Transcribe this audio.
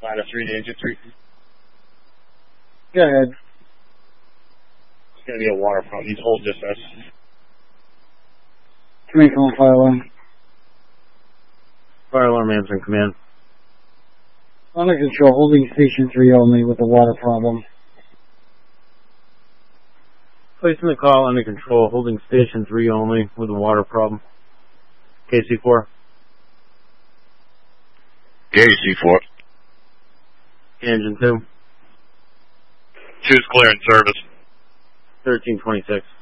Ladder 3 to engine 3. Go ahead. It's going to be a water pump. Needs hold dispatch. Command, call fire alarm. Fire alarm answer in command. Under control, holding station 3 only with a water problem. Placing the call under control, holding station 3 only with a water problem. KC4. KC4. Engine 2. 2's clear in service. 1326.